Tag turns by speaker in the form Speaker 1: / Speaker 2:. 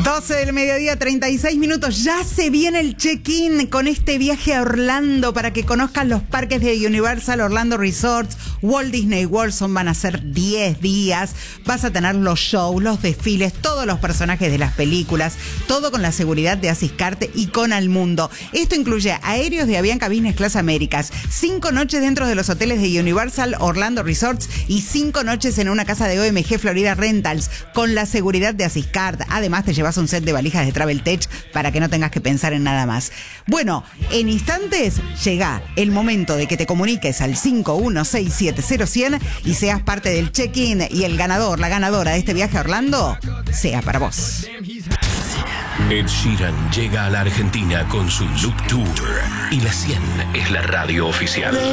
Speaker 1: 12 del mediodía, 36 minutos. Ya se viene el check-in con este viaje a Orlando para que conozcan los parques de Universal Orlando Resorts, Walt Disney World. Van a ser 10 días. Vas a tener los shows, los desfiles, todos los personajes de las películas, todo con la seguridad de Asiscarte y con Almundo. Esto incluye aéreos de Avianca Business Class Américas, 5 noches dentro de los hoteles de Universal Orlando Resorts y 5 noches en una casa de OMG Florida Rentals con la seguridad de Asiscart. Además te llevas un set de valijas de Travel Tech para que no tengas que pensar en nada más. Bueno, en instantes llega el momento de que te comuniques al 51670100 y seas parte del check-in y el ganador, la ganadora de este viaje a Orlando sea para vos.
Speaker 2: Ed Sheeran llega a la Argentina con su Look Tour y la 100 es la radio oficial.